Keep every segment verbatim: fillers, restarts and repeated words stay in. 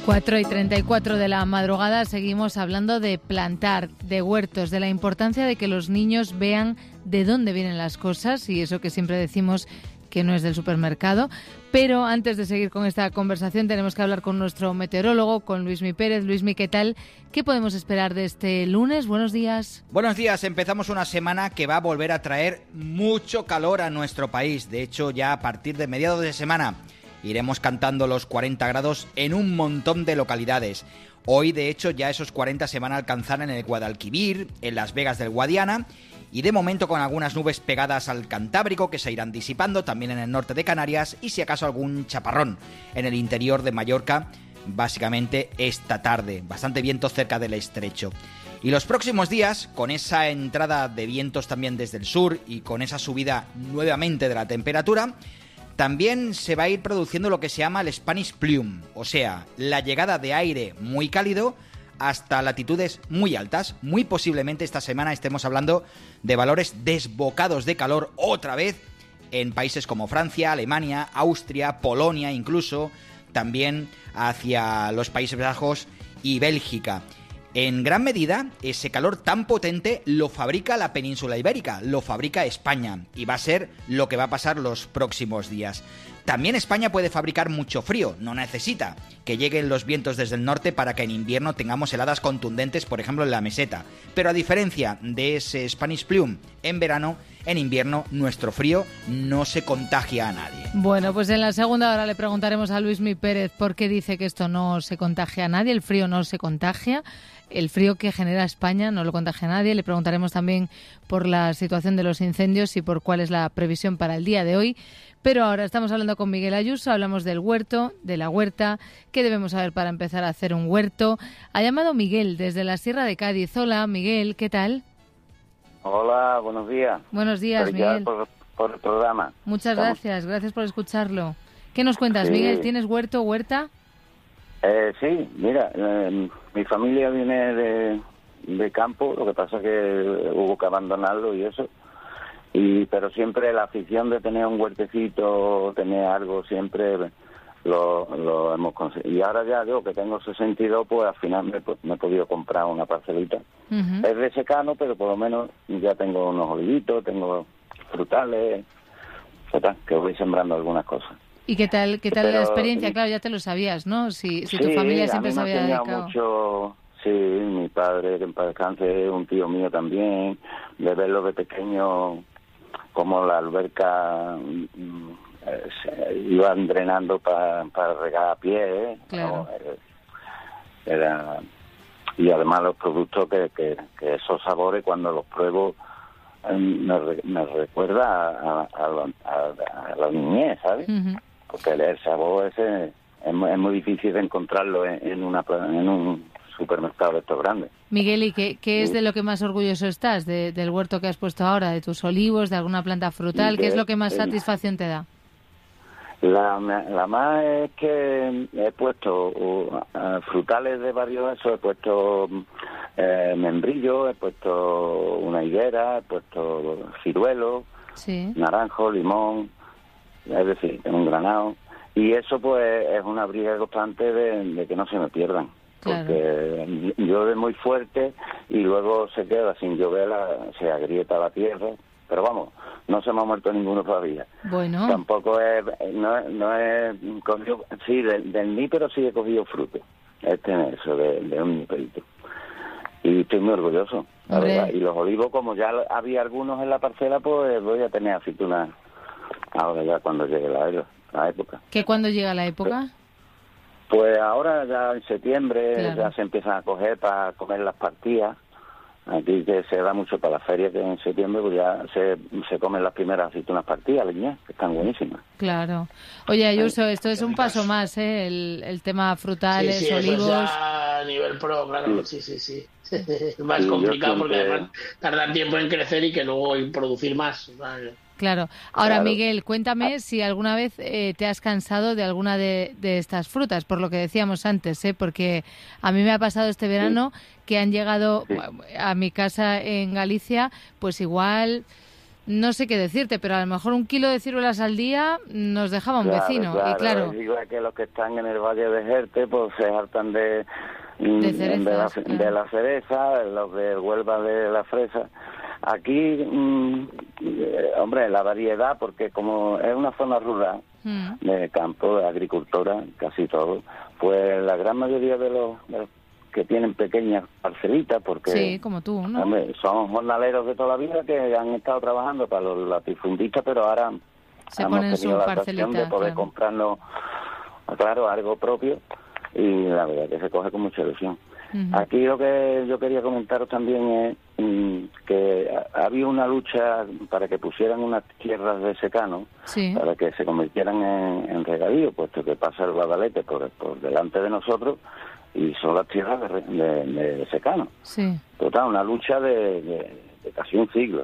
cuatro y treinta y cuatro de la madrugada seguimos hablando de plantar, de huertos, de la importancia de que los niños vean de dónde vienen las cosas y eso que siempre decimos que no es del supermercado. Pero antes de seguir con esta conversación tenemos que hablar con nuestro meteorólogo, con Luismi Pérez. Luismi, ¿qué tal? ¿Qué podemos esperar de este lunes? Buenos días. Buenos días. Empezamos una semana que va a volver a traer mucho calor a nuestro país. De hecho, ya a partir de mediados de semana iremos cantando los cuarenta grados en un montón de localidades. Hoy, de hecho, ya esos cuarenta se van a alcanzar en el Guadalquivir, en Las Vegas del Guadiana, y de momento con algunas nubes pegadas al Cantábrico que se irán disipando, también en el norte de Canarias, y si acaso algún chaparrón en el interior de Mallorca, básicamente esta tarde. Bastante viento cerca del estrecho. Y los próximos días, con esa entrada de vientos también desde el sur y con esa subida nuevamente de la temperatura, también se va a ir produciendo lo que se llama el Spanish Plume, o sea, la llegada de aire muy cálido hasta latitudes muy altas. Muy posiblemente esta semana estemos hablando de valores desbocados de calor otra vez en países como Francia, Alemania, Austria, Polonia incluso, también hacia los Países Bajos y Bélgica. En gran medida, ese calor tan potente lo fabrica la península ibérica, lo fabrica España, y va a ser lo que va a pasar los próximos días. También España puede fabricar mucho frío, no necesita que lleguen los vientos desde el norte para que en invierno tengamos heladas contundentes, por ejemplo en la meseta. Pero a diferencia de ese Spanish Plume en verano, en invierno nuestro frío no se contagia a nadie. Bueno, pues en la segunda hora le preguntaremos a Luismi Pérez por qué dice que esto no se contagia a nadie, el frío no se contagia. El frío que genera España no lo contagia a nadie. Le preguntaremos también por la situación de los incendios y por cuál es la previsión para el día de hoy. Pero ahora estamos hablando con Miguel Ayuso, hablamos del huerto, de la huerta, qué debemos saber para empezar a hacer un huerto. Ha llamado Miguel desde la Sierra de Cádiz. Hola, Miguel, ¿qué tal? Hola, buenos días. Buenos días, Miguel. Por, por el programa. Muchas Estamos... gracias, gracias por escucharlo. ¿Qué nos cuentas, sí. Miguel? ¿Tienes huerto, huerta? Eh, sí, mira, eh, mi familia viene de, de campo, lo que pasa es que hubo que abandonarlo y eso, y pero siempre la afición de tener un huertecito, tener algo, siempre lo, lo hemos conseguido. Y ahora ya yo, que tengo sesenta y dos, pues al final me, me he podido comprar una parcelita. Uh-huh. Es de secano, pero por lo menos ya tengo unos olivitos, tengo frutales, etcétera, que voy sembrando algunas cosas. ¿Y qué tal qué tal Pero, la experiencia? Claro, ya te lo sabías, ¿no? Si, si sí, tu familia siempre a mí se me había ha dedicado. Mucho, sí, mi padre, que en paz descanse, un tío mío también, de verlo de pequeño, como la alberca eh, se iban drenando para pa regar a pie, ¿eh? Claro. ¿no? Era, y además los productos que, que, que esos sabores, cuando los pruebo, me, me recuerda a, a, a, a la niñez, ¿sabes? Uh-huh. Porque el sabor ese es muy, es muy difícil de encontrarlo en, en, una, en un supermercado de estos grandes. Miguel, ¿y qué, qué es de lo que más orgulloso estás? De, ¿Del huerto que has puesto ahora? ¿De tus olivos? ¿De alguna planta frutal? ¿Qué es lo que más satisfacción te da? La, la más es que he puesto uh, frutales de varios esos, he puesto eh, membrillo, he puesto una higuera, he puesto ciruelo, sí. naranjo, limón, es decir, un granado, y eso pues es una briga constante de, de que no se me pierdan, claro. Porque llueve muy fuerte y luego se queda sin llover, la, se agrieta la tierra, pero vamos, no se me ha muerto ninguno todavía. Bueno. Tampoco es, no, no he cogido, sí, del, del nípero sí he cogido fruto, este es eso, de, de un níperito. Y estoy muy orgulloso, la verdad. Y los olivos, como ya había algunos en la parcela, pues voy a tener aceitunas ahora ya cuando llegue la, la época. ¿Qué cuándo llega la época? Pues ahora ya en septiembre, claro. Ya se empiezan a coger para comer las partidas. Aquí que se da mucho para la feria, que en septiembre pues ya se, se comen las primeras aceitunas partidas, leñas, que están buenísimas. Claro. Oye, Ayuso, esto es un paso más, ¿eh? El, el tema frutales, sí, sí, olivos... Eso ya a nivel pro, claro, sí, sí, sí. sí. Es más sí, complicado siempre... porque además tardan tiempo en crecer y que luego en producir más, ¿vale? Claro. Ahora, claro. Miguel, cuéntame si alguna vez eh, te has cansado de alguna de, de estas frutas, por lo que decíamos antes, ¿eh? Porque a mí me ha pasado este verano sí. que han llegado sí. a mi casa en Galicia, pues igual no sé qué decirte, pero a lo mejor un kilo de ciruelas al día nos dejaba un claro, vecino. Claro, y claro, digo que los que están en el Valle de Jerte pues se hartan de, de, cerezas, de, la, claro. de la cereza, los de Huelva de la fresa. Aquí, mmm, eh, hombre, la variedad, porque como es una zona rural, mm. de campo, de agricultura, casi todo, pues la gran mayoría de los, de los que tienen pequeñas parcelitas, porque sí, como tú, ¿no? Hombre, son jornaleros de toda la vida que han estado trabajando para los latifundistas, pero ahora se hemos ponen tenido su la parcelita, ocasión de poder claro. comprarnos, claro, algo propio, y la verdad que se coge con mucha ilusión. Uh-huh. Aquí lo que yo quería comentaros también es mmm, que ha, había una lucha para que pusieran unas tierras de secano, sí. para que se convirtieran en, en regadío, puesto que pasa el Guadalete por, por delante de nosotros, y son las tierras de, de, de secano. Sí. Total, una lucha de, de, de casi un siglo.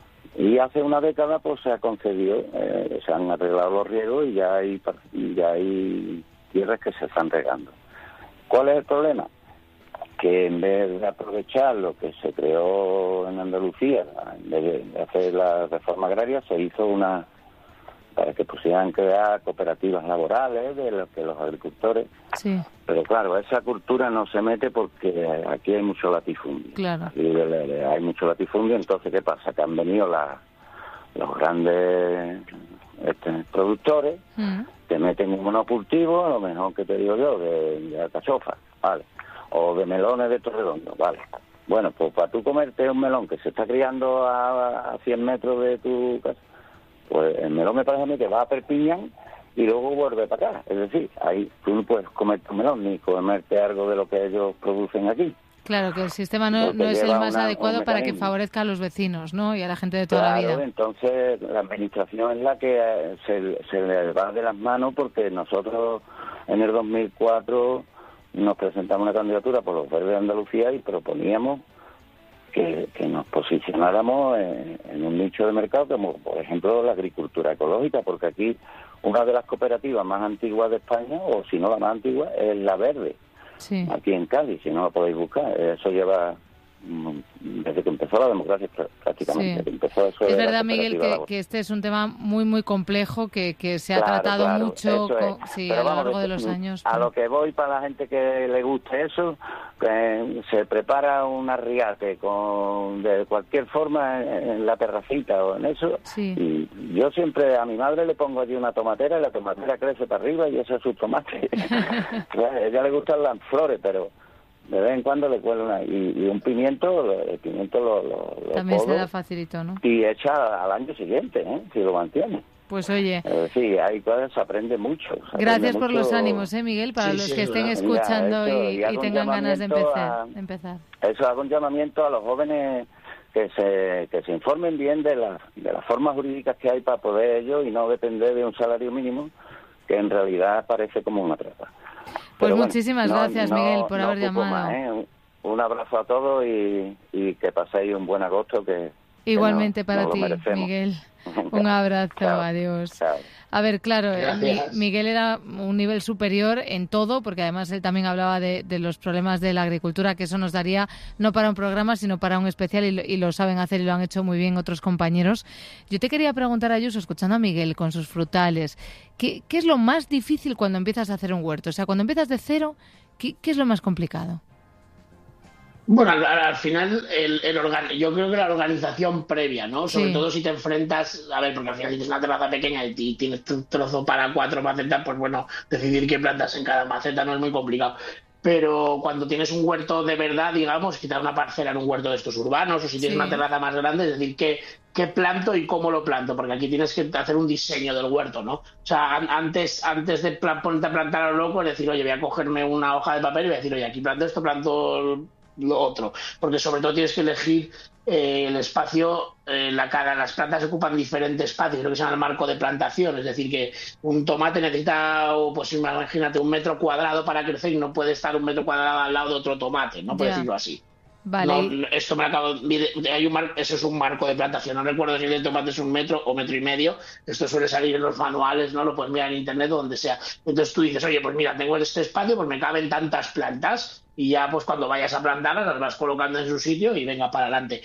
Y hace una década pues se ha concedido, eh, se han arreglado los riegos y ya hay, y ya hay tierras que se están regando. ¿Cuál es el problema? Que en vez de aprovechar lo que se creó en Andalucía, en vez de hacer la reforma agraria, se hizo una, para que pusieran crear cooperativas laborales de los que los agricultores. Sí. Pero claro, esa cultura no se mete porque aquí hay mucho latifundio. Claro. Aquí hay mucho latifundio, entonces ¿qué pasa? Que han venido la, los grandes este, productores, mm. te meten un monocultivo, a lo mejor que te digo yo, de, de alcachofa, ¿vale? O de melones de Torredondo, ¿vale? Bueno, pues para tú comerte un melón que se está criando a, a cien metros de tu casa, pues el melón me parece a mí que va a Perpiñán y luego vuelve para acá. Es decir, ahí tú no puedes comerte un melón ni comerte algo de lo que ellos producen aquí. Claro, que el sistema no, no es el más una, adecuado para que favorezca a los vecinos, ¿no? Y a la gente de toda claro, la vida. Entonces la administración es la que eh, se, se le va de las manos, porque nosotros en el dos mil cuatro nos presentamos una candidatura por los Verdes de Andalucía y proponíamos que, que nos posicionáramos en, en un nicho de mercado como, por ejemplo, la agricultura ecológica, porque aquí una de las cooperativas más antiguas de España, o si no la más antigua, es La Verde, sí. aquí en Cádiz, si no la podéis buscar. Eso lleva desde que empezó la democracia prácticamente. Sí. Empezó eso es verdad, Miguel, que, que este es un tema muy, muy complejo, que, que se ha claro, tratado claro, mucho con, es. sí, Pero a lo vamos, largo de los años. A pero... lo que voy, para la gente que le guste eso, que se prepara un arriate con, de cualquier forma en, en la terracita o en eso, sí. y yo siempre a mi madre le pongo allí una tomatera y la tomatera crece para arriba y eso es su tomate. A ella le gustan las flores, pero de vez en cuando le cuelo una, y, y un pimiento, el pimiento lo, lo, lo también podo, se da facilito, ¿no? Y echa al año siguiente, ¿eh? Si lo mantiene. Pues oye, eh, sí, hay cosas, se aprende mucho. Se gracias aprende por mucho... los ánimos, ¿eh, Miguel? Para sí, los sí, que estén escuchando Mira, eso, y, y, y tengan ganas de empezar, a, empezar. Eso hago un llamamiento a los jóvenes que se que se informen bien de las de las formas jurídicas que hay para poder ellos y no depender de un salario mínimo, que en realidad parece como una trampa. Pues bueno, muchísimas no, gracias, no, Miguel, por no haber llamado. Más, ¿eh? Un abrazo a todos y, y que paséis un buen agosto. que Igualmente que para no ti, Miguel. Un abrazo, chao, adiós. Chao. A ver, claro, mi, Miguel era un nivel superior en todo, porque además él también hablaba de, de los problemas de la agricultura, que eso nos daría no para un programa, sino para un especial, y lo, y lo saben hacer y lo han hecho muy bien otros compañeros. Yo te quería preguntar, Ayuso, escuchando a Miguel con sus frutales, ¿qué, qué es lo más difícil cuando empiezas a hacer un huerto? O sea, cuando empiezas de cero, ¿qué, qué es lo más complicado? Bueno, al, al final, el, el organ... yo creo que la organización previa, ¿no? Sobre sí. todo si te enfrentas, a ver, porque al final tienes una terraza pequeña y tienes un trozo para cuatro macetas, pues bueno, decidir qué plantas en cada maceta no es muy complicado. Pero cuando tienes un huerto de verdad, digamos, quitar una parcela en un huerto de estos urbanos, o si tienes sí. una terraza más grande, es decir, qué, qué planto y cómo lo planto, porque aquí tienes que hacer un diseño del huerto, ¿no? O sea, antes, antes de ponerte a plantar a lo loco, es decir, oye, voy a cogerme una hoja de papel y voy a decir, oye, aquí planto esto, planto lo otro, porque sobre todo tienes que elegir eh, el espacio, eh, la cara, las plantas ocupan diferentes espacios, lo que se llama el marco de plantación, es decir, que un tomate necesita, pues imagínate, un metro cuadrado para crecer y no puede estar un metro cuadrado al lado de otro tomate, no puedes decirlo así. Vale. No, esto me acabo de, hay un mar, eso es un marco de plantación. No recuerdo si el de tomate es un metro o metro y medio. Esto suele salir en los manuales, ¿no? Lo puedes mirar en internet o donde sea. Entonces tú dices, oye, pues mira, tengo este espacio, pues me caben tantas plantas y ya pues cuando vayas a plantarlas las vas colocando en su sitio y venga para adelante.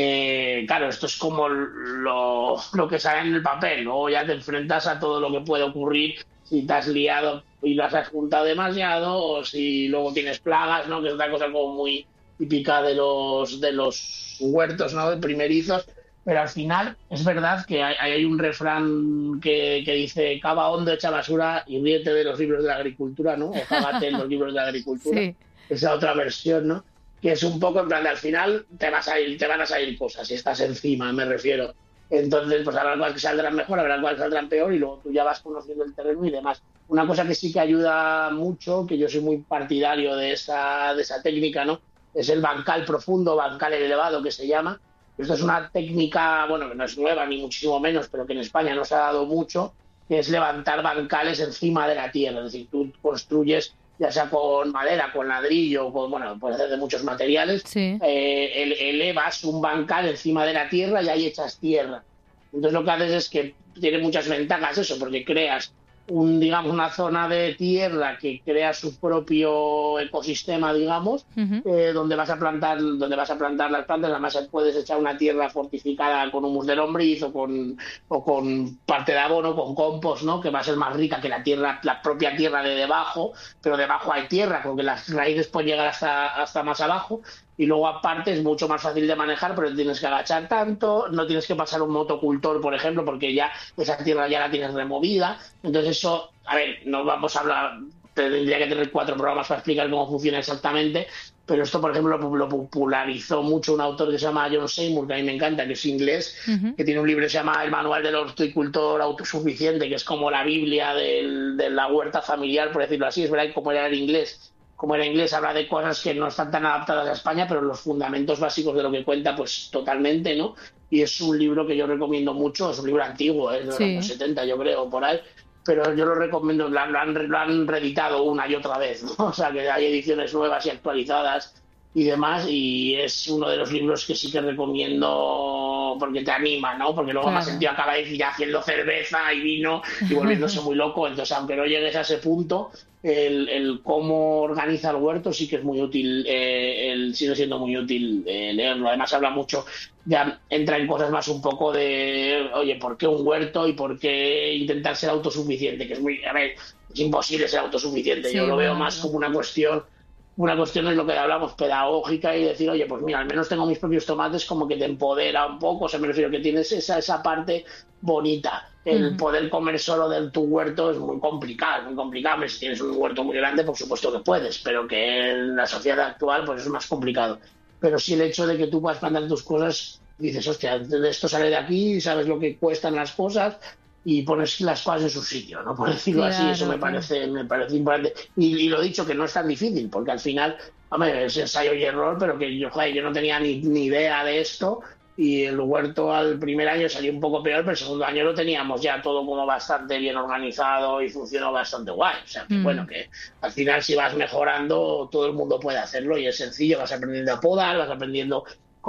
Eh, claro, esto es como lo, lo que sale en el papel. Luego ya te enfrentas a todo lo que puede ocurrir si te has liado y las has juntado demasiado o si luego tienes plagas, ¿no? Que es una cosa como muy típica de los de los huertos, ¿no? De primerizos, pero al final es verdad que hay, hay un refrán que, que dice cava hondo, echa basura y ríete de los libros de la agricultura, ¿no? O cágate en los libros de la agricultura. Sí. Esa otra versión, ¿no? Que es un poco en plan de al final te vas a ir, te van a salir cosas si estás encima, me refiero. Entonces, pues habrá cosas que saldrán mejor, habrá cosas que saldrán peor y luego tú ya vas conociendo el terreno y demás. Una cosa que sí que ayuda mucho, que yo soy muy partidario de esa, de esa técnica, ¿no? Es el bancal profundo, bancal elevado que se llama. Esto es una técnica, bueno, que no es nueva ni muchísimo menos, pero que en España no se ha dado mucho, que es levantar bancales encima de la tierra. Es decir, tú construyes, ya sea con madera, con ladrillo, con, bueno, puedes hacer de muchos materiales, sí. eh, elevas un bancal encima de la tierra y ahí echas tierra. Entonces lo que haces es que tiene muchas ventajas eso, porque creas un, digamos, una zona de tierra que crea su propio ecosistema, digamos, uh-huh. eh, donde vas a plantar, donde vas a plantar las plantas. Además puedes echar una tierra fortificada con humus de lombriz o con, o con parte de abono, con compost, ¿no? Que va a ser más rica que la tierra, la propia tierra de debajo, pero debajo hay tierra, porque las raíces pueden llegar hasta, hasta más abajo. Y luego aparte es mucho más fácil de manejar, pero tienes que agachar tanto, no tienes que pasar un motocultor, por ejemplo, porque ya esa tierra ya la tienes removida. Entonces eso, a ver, no vamos a hablar, tendría que tener cuatro programas para explicar cómo funciona exactamente, pero esto, por ejemplo, lo, lo popularizó mucho un autor que se llama John Seymour, que a mí me encanta, que es inglés, uh-huh. que tiene un libro que se llama El Manual del Horticultor Autosuficiente, que es como la Biblia del, de la huerta familiar, por decirlo así. Es verdad que como era en inglés, como era inglés, habla de cosas que no están tan adaptadas a España, pero los fundamentos básicos de lo que cuenta, pues totalmente, ¿no? Y es un libro que yo recomiendo mucho, es un libro antiguo, es de los sí. años setenta, yo creo, por ahí, pero yo lo recomiendo, lo han, lo han, lo han reeditado una y otra vez, ¿no? O sea, que hay ediciones nuevas y actualizadas y demás, y es uno de los libros que sí que recomiendo porque te anima, ¿no? Porque luego claro. me ha sentido acaba de ir haciendo cerveza y vino y volviéndose muy loco. Entonces, aunque no llegues a ese punto, el, el cómo organiza el huerto sí que es muy útil, eh, el, sigue siendo muy útil eh, leerlo. Además habla mucho, ya entra en cosas más un poco de, oye, ¿por qué un huerto y por qué intentar ser autosuficiente? Que es muy, a ver, es imposible ser autosuficiente. Sí, yo lo veo bueno, más como una cuestión Una cuestión es lo que hablamos, pedagógica, y decir, oye, pues mira, al menos tengo mis propios tomates, como que te empodera un poco. O sea, me refiero que tienes esa, esa parte bonita. El mm. poder comer solo de tu huerto es muy complicado, muy complicado. Si tienes un huerto muy grande, por supuesto que puedes, pero que en la sociedad actual pues es más complicado. Pero sí el hecho de que tú puedas plantar tus cosas, dices, hostia, de esto sale de aquí, sabes lo que cuestan las cosas, y pones las cosas en su sitio, ¿no? Por decirlo claro, así, eso me parece, me parece importante. Y, y lo dicho, que no es tan difícil, porque al final, hombre, es ensayo y error, pero que yo, joder, yo no tenía ni, ni idea de esto, y el huerto al primer año salió un poco peor, pero el segundo año lo teníamos ya todo como bastante bien organizado y funcionó bastante guay. O sea, que mm. bueno, que al final si vas mejorando, todo el mundo puede hacerlo y es sencillo, vas aprendiendo a podar, vas aprendiendo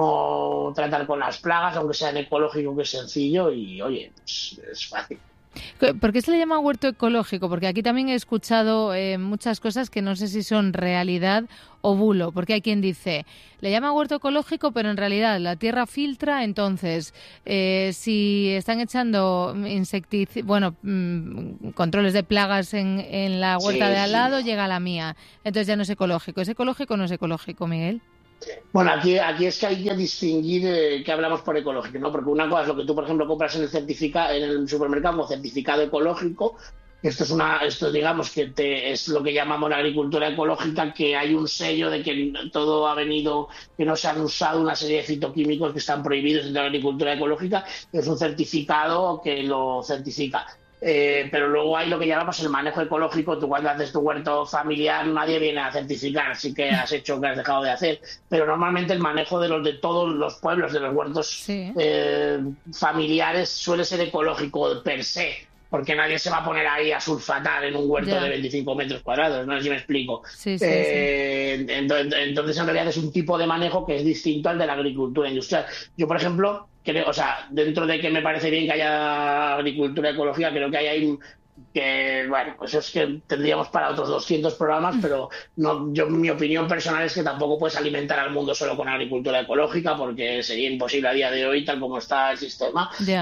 o tratar con las plagas, aunque sea en ecológico, que es sencillo y, oye, pues, es fácil. ¿Por qué se le llama huerto ecológico? Porque aquí también he escuchado eh, muchas cosas que no sé si son realidad o bulo, porque hay quien dice, le llama huerto ecológico, pero en realidad la tierra filtra, entonces eh, si están echando insecticidas, bueno, mmm, controles de plagas en, en la huerta sí, de al lado, sí. llega a la mía, entonces ya no es ecológico. ¿Es ecológico o no es ecológico, Miguel? Bueno, aquí, aquí es que hay que distinguir eh, que hablamos por ecológico, ¿no? Porque una cosa es lo que tú, por ejemplo, compras en el certificado, en el supermercado como certificado ecológico. Esto es una, esto digamos que te, es lo que llamamos la agricultura ecológica, que hay un sello de que todo ha venido, que no se han usado una serie de fitoquímicos que están prohibidos en la agricultura ecológica. Es un certificado que lo certifica. Eh, pero luego hay lo que llamamos el manejo ecológico. Tú cuando haces tu huerto familiar nadie viene a certificar si que has hecho o que has dejado de hacer, pero normalmente el manejo de los de todos los pueblos, de los huertos sí. eh, familiares suele ser ecológico per se. porque nadie se va a poner ahí a surfatar en un huerto Ya. de veinticinco metros cuadrados, no sé si me explico. Sí, sí, Eh, ento- Entonces, en realidad es un tipo de manejo que es distinto al de la agricultura industrial. Yo, por ejemplo, creo, o sea, dentro de que me parece bien que haya agricultura ecológica, creo que hay ahí que, bueno, pues es que tendríamos para otros doscientos programas, pero no, yo mi opinión personal es que tampoco puedes alimentar al mundo solo con agricultura ecológica, porque sería imposible a día de hoy, tal como está el sistema, Ya.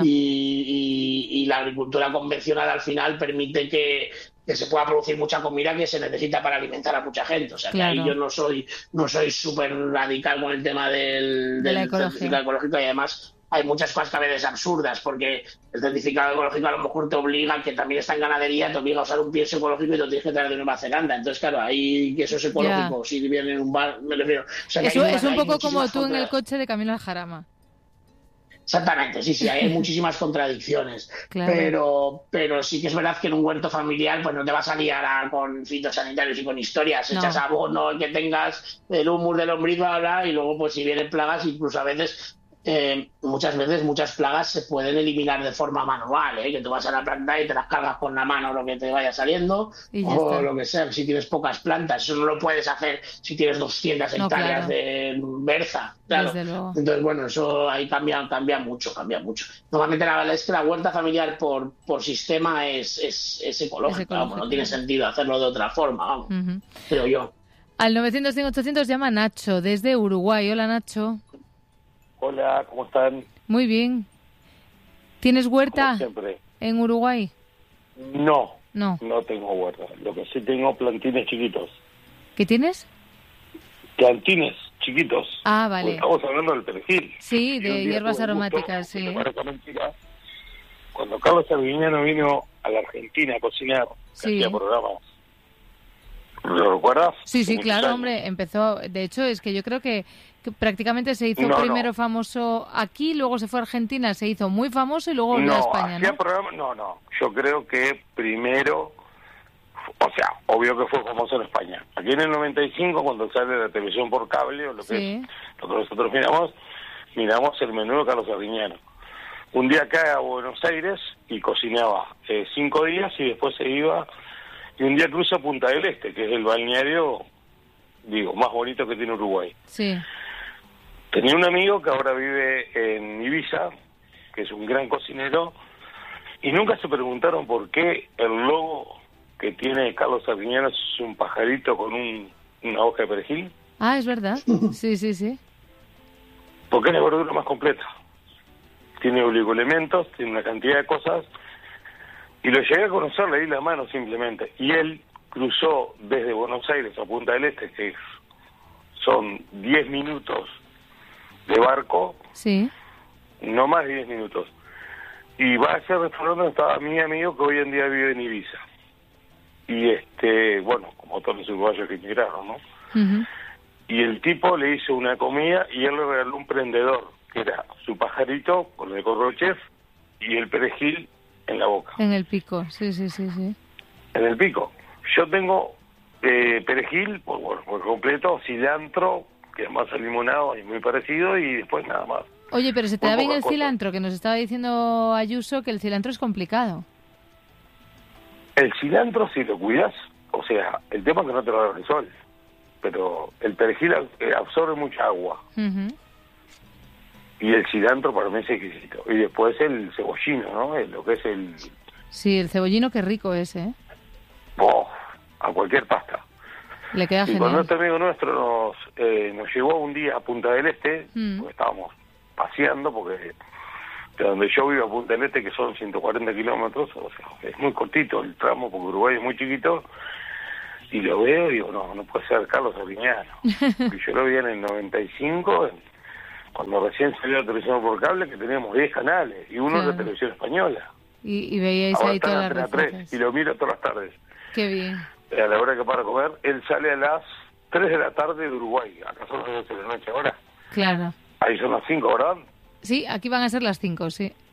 y, y- y la agricultura convencional al final permite que, que se pueda producir mucha comida que se necesita para alimentar a mucha gente. O sea, que ahí Claro. yo no soy no soy súper radical con el tema del, De la del ecología. certificado ecológico, y además hay muchas cosas que a veces absurdas, porque el certificado ecológico a lo mejor te obliga, que también está en ganadería, te obliga a usar un pienso ecológico y te lo tienes que traer de Nueva Zelanda. Entonces, claro, ahí que eso es ecológico, si viene en un bar, me refiero. O sea, que Eso hay es un hay poco como muchísimas tú en el contra- coche de camino al Jarama. Exactamente, sí, sí, hay muchísimas contradicciones, Claro. pero pero sí que es verdad que en un huerto familiar pues no te vas a liar a- con fitosanitarios y con historias, No. echas abono, que tengas el humus de lombriz, bla, bla, y luego pues si vienen plagas, incluso a veces, eh, muchas veces muchas plagas se pueden eliminar de forma manual, ¿eh? Que tú vas a la planta y te las cargas con la mano lo que te vaya saliendo, Y ya o está. lo que sea, si tienes pocas plantas, eso no lo puedes hacer si tienes doscientas No, hectáreas claro. de berza, claro. Desde luego. Entonces, bueno, eso ahí cambia, cambia mucho, cambia mucho. Normalmente la verdad es que la huerta familiar por, por sistema es, es, es ecológica, Es ecológica. vamos, no tiene sentido hacerlo de otra forma, vamos, Ujú. creo yo. Al novecientos cien ochocientos llama Nacho, desde Uruguay. Hola, Nacho. Hola, ¿cómo están? Muy bien. ¿Tienes Como huerta siempre. en Uruguay? No, No. no tengo huerta. Lo que sí tengo plantines chiquitos. ¿Qué tienes? Plantines chiquitos. Ah, Pues vale. estamos hablando del perejil. Sí, Y de un día hierbas tuve el gusto, aromáticas, sí. que parezca mentira, cuando Carlos Sardiñano vino a la Argentina a cocinar, que Sí. hacía programas. ¿Lo recuerdas? Sí, Hace sí, muchos claro, años. hombre, empezó, de hecho es que yo creo que, que prácticamente se hizo No, no. primero famoso aquí, luego se fue a Argentina, se hizo muy famoso y luego volvió a No, España, hacía ¿no? programas, no, no. Yo creo que primero, o sea, obvio que fue famoso en España. Aquí en el noventa y cinco, cuando sale la televisión por cable, o lo que Sí. es, lo que nosotros miramos, miramos el menú de Carlos Sardiñano. Un día cae a Buenos Aires y cocinaba eh, cinco días y después se iba, y un día cruza Punta del Este, que es el balneario, digo, más bonito que tiene Uruguay. Sí, Tenía un amigo que ahora vive en Ibiza, que es un gran cocinero, y nunca se preguntaron por qué el logo que tiene Carlos Sardiñano es un pajarito con un, una hoja de perejil, ah, es verdad, sí, sí, sí, porque es la verdura más completa. Tiene oligoelementos, tiene una cantidad de cosas, y lo llegué a conocer, le di la mano simplemente, y él cruzó desde Buenos Aires a Punta del Este, que es- son diez minutos de barco, sí, no más de diez minutos. Y va a ese restaurante donde estaba mi amigo que hoy en día vive en Ibiza. Y este, bueno, como todos los uruguayos que emigraron, ¿no? ujú, Y el tipo le hizo una comida y él le regaló un prendedor, que era su pajarito con el gorro chef y el perejil en la boca, en el pico, sí, sí, sí, sí. en el pico. Yo tengo eh, perejil, por, bueno, por completo, cilantro, que es más limonado y muy parecido, y después nada más. Oye, pero se te Muy da bien poca el cosa. cilantro, que nos estaba diciendo Ayuso que el cilantro es complicado. El cilantro, si lo cuidas, o sea, el tema es que no te lo da el sol, pero el perejil ab- eh, absorbe mucha agua, Ujú. y el cilantro para mí es exquisito. Y después el cebollino, ¿no? El- lo que es el... Sí, el cebollino qué rico es, ¿eh? ¡Oh! A cualquier pasta. Le queda Y cuando genial. este amigo nuestro nos, eh, nos llevó un día a Punta del Este, Mm. porque estábamos paseando, porque de donde yo vivo a Punta del Este, que son ciento cuarenta kilómetros, o sea, es muy cortito el tramo, porque Uruguay es muy chiquito, y lo veo y digo, no, no puede ser Carlos Sardiñano. Y yo lo vi en el noventa y cinco, en- cuando recién salió la televisión por cable, que teníamos diez canales, y uno Claro. de televisión española. Y, y veíais Ahora ahí está en todas las Antena tres, recetas. y lo miro todas las tardes. Qué bien. A la hora que para comer, él sale a las tres de la tarde de Uruguay. Acá son las doce de la noche ahora. Claro. Ahí son las cinco, ¿verdad? Sí, aquí van a ser las cinco, sí.